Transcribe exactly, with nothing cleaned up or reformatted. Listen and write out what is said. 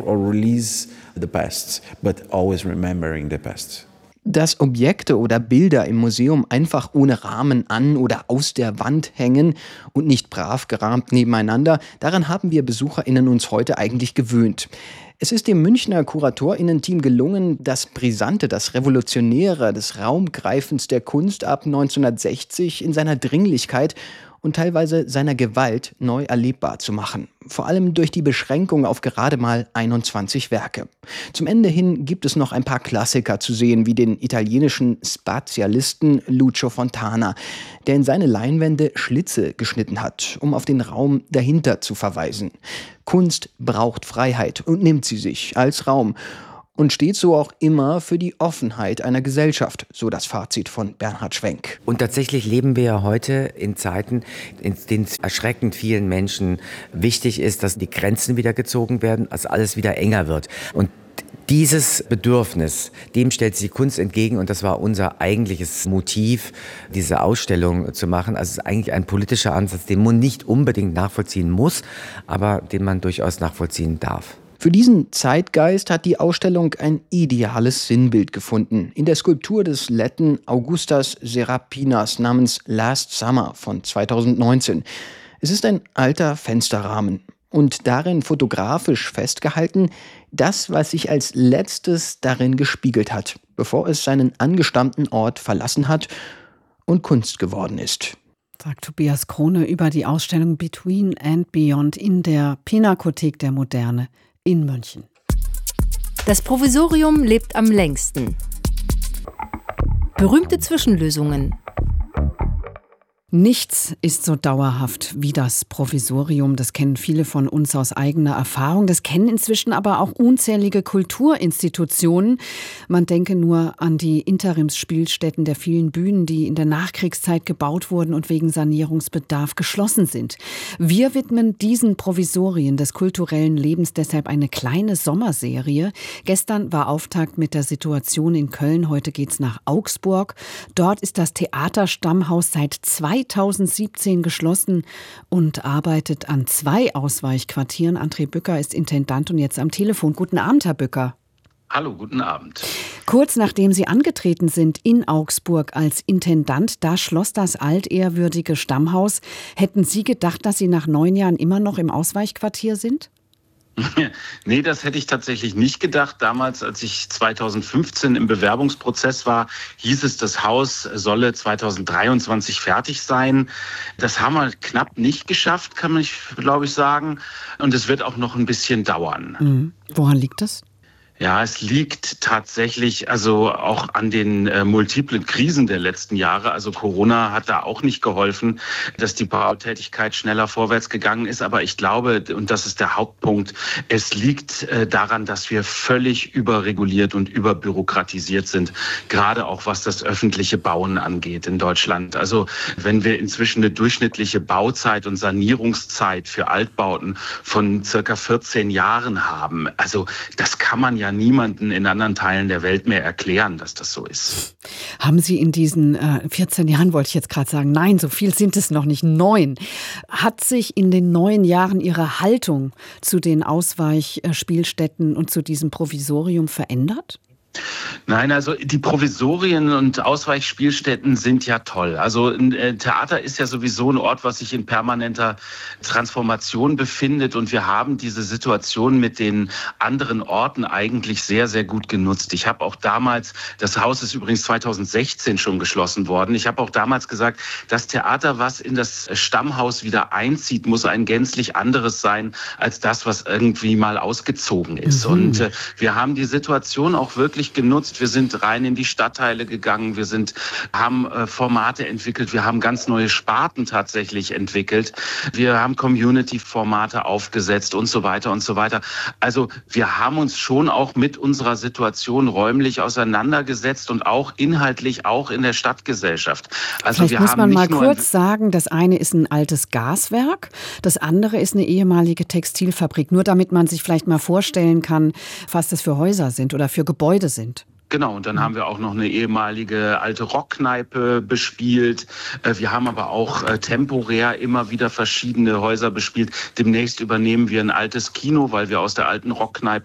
or release the past, but always remembering the past. Dass Objekte oder Bilder im Museum einfach ohne Rahmen an oder aus der Wand hängen und nicht brav gerahmt nebeneinander, daran haben wir BesucherInnen uns heute eigentlich gewöhnt. Es ist dem Münchner KuratorInnen-Team gelungen, das Brisante, das Revolutionäre des Raumgreifens der Kunst ab neunzehnhundertsechzig in seiner Dringlichkeit und teilweise seiner Gewalt neu erlebbar zu machen. Vor allem durch die Beschränkung auf gerade mal einundzwanzig Werke. Zum Ende hin gibt es noch ein paar Klassiker zu sehen, wie den italienischen Spazialisten Lucio Fontana, der in seine Leinwände Schlitze geschnitten hat, um auf den Raum dahinter zu verweisen. Kunst braucht Freiheit und nimmt sie sich als Raum. Und steht so auch immer für die Offenheit einer Gesellschaft, so das Fazit von Bernhard Schwenk. Und tatsächlich leben wir ja heute in Zeiten, in denen es erschreckend vielen Menschen wichtig ist, dass die Grenzen wieder gezogen werden, dass alles wieder enger wird. Und dieses Bedürfnis, dem stellt sich die Kunst entgegen und das war unser eigentliches Motiv, diese Ausstellung zu machen. Also es ist eigentlich ein politischer Ansatz, den man nicht unbedingt nachvollziehen muss, aber den man durchaus nachvollziehen darf. Für diesen Zeitgeist hat die Ausstellung ein ideales Sinnbild gefunden. In der Skulptur des Letten Augustas Serapinas namens Last Summer von zweitausendneunzehn. Es ist ein alter Fensterrahmen und darin fotografisch festgehalten, das, was sich als letztes darin gespiegelt hat, bevor es seinen angestammten Ort verlassen hat und Kunst geworden ist. Sagt Tobias Krone über die Ausstellung Between and Beyond in der Pinakothek der Moderne in München. Das Provisorium lebt am längsten. Berühmte Zwischenlösungen. Nichts ist so dauerhaft wie das Provisorium. Das kennen viele von uns aus eigener Erfahrung. Das kennen inzwischen aber auch unzählige Kulturinstitutionen. Man denke nur an die Interimsspielstätten der vielen Bühnen, die in der Nachkriegszeit gebaut wurden und wegen Sanierungsbedarf geschlossen sind. Wir widmen diesen Provisorien des kulturellen Lebens deshalb eine kleine Sommerserie. Gestern war Auftakt mit der Situation in Köln. Heute geht's nach Augsburg. Dort ist das Theaterstammhaus seit zweitausendsiebzehn geschlossen und arbeitet an zwei Ausweichquartieren. André Bücker ist Intendant und jetzt am Telefon. Guten Abend, Herr Bücker. Hallo, guten Abend. Kurz nachdem Sie angetreten sind in Augsburg als Intendant, da schloss das altehrwürdige Stammhaus. Hätten Sie gedacht, dass Sie nach neun Jahren immer noch im Ausweichquartier sind? Nee, das hätte ich tatsächlich nicht gedacht. Damals, als ich zweitausendfünfzehn im Bewerbungsprozess war, hieß es, das Haus solle zweitausenddreiundzwanzig fertig sein. Das haben wir knapp nicht geschafft, kann man, glaube ich, sagen. Und es wird auch noch ein bisschen dauern. Mhm. Woran liegt das? Ja, es liegt tatsächlich also auch an den äh, multiplen Krisen der letzten Jahre. Also Corona hat da auch nicht geholfen, dass die Bautätigkeit schneller vorwärts gegangen ist. Aber ich glaube, und das ist der Hauptpunkt, es liegt äh, daran, dass wir völlig überreguliert und überbürokratisiert sind. Gerade auch was das öffentliche Bauen angeht in Deutschland. Also wenn wir inzwischen eine durchschnittliche Bauzeit und Sanierungszeit für Altbauten von circa vierzehn Jahren haben. Also das kann man ja niemanden in anderen Teilen der Welt mehr erklären, dass das so ist. Haben Sie in diesen äh, vierzehn Jahren, wollte ich jetzt gerade sagen, nein, so viel sind es noch nicht, neun. Hat sich in den neun Jahren Ihre Haltung zu den Ausweichspielstätten und zu diesem Provisorium verändert? Nein, also die Provisorien und Ausweichspielstätten sind ja toll. Also ein Theater ist ja sowieso ein Ort, was sich in permanenter Transformation befindet. Und wir haben diese Situation mit den anderen Orten eigentlich sehr, sehr gut genutzt. Ich habe auch damals, das Haus ist übrigens zweitausendsechzehn schon geschlossen worden. Ich habe auch damals gesagt, das Theater, was in das Stammhaus wieder einzieht, muss ein gänzlich anderes sein als das, was irgendwie mal ausgezogen ist. Mhm. Und äh, wir haben die Situation auch wirklich genutzt. Wir sind rein in die Stadtteile gegangen. Wir sind, haben äh, Formate entwickelt. Wir haben ganz neue Sparten tatsächlich entwickelt. Wir haben Community-Formate aufgesetzt und so weiter und so weiter. Also wir haben uns schon auch mit unserer Situation räumlich auseinandergesetzt und auch inhaltlich auch in der Stadtgesellschaft. Also Vielleicht wir muss haben man nicht mal kurz sagen, das eine ist ein altes Gaswerk, das andere ist eine ehemalige Textilfabrik. Nur damit man sich vielleicht mal vorstellen kann, was das für Häuser sind oder für Gebäude sind. Genau, und dann haben wir auch noch eine ehemalige alte Rockkneipe bespielt. Wir haben aber auch temporär immer wieder verschiedene Häuser bespielt. Demnächst übernehmen wir ein altes Kino, weil wir aus der alten Rockkneipe